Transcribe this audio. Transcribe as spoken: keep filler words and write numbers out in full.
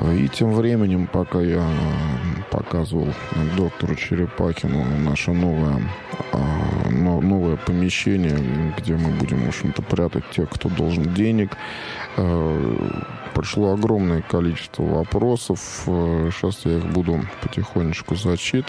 И тем временем, пока я показывал доктору Черепахину наше новое, новое помещение, где мы будем, в общем-то, прятать тех, кто должен денег, пришло огромное количество вопросов. Сейчас я их буду потихонечку зачитывать.